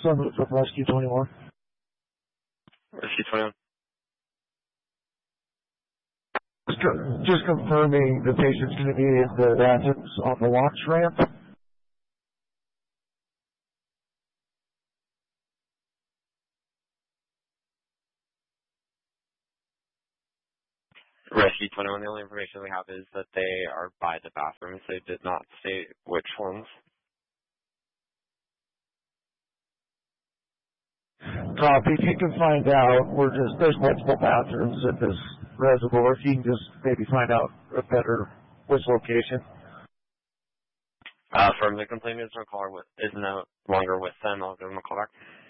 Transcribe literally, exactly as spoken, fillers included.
Sunroof with Rescue twenty-one. Rescue twenty-one. Just, just confirming the patient's going to be in the bathrooms on the launch ramp. Rescue twenty-one, the only information we have is that they are by the bathrooms. They did not state which ones. Copy. If you can find out, we're just, there's multiple bathrooms at this reservoir. If you can just maybe find out a better, which location. Uh, from the complainant, no caller with, is no longer with them. I'll give them a call back.